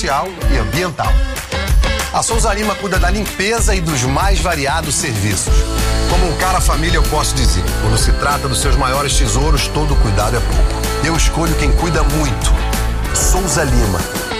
social e ambiental. A Souza Lima cuida da limpeza e dos mais variados serviços. Como um cara família, eu posso dizer, quando se trata dos seus maiores tesouros, todo cuidado é pouco. Eu escolho quem cuida muito. Souza Lima.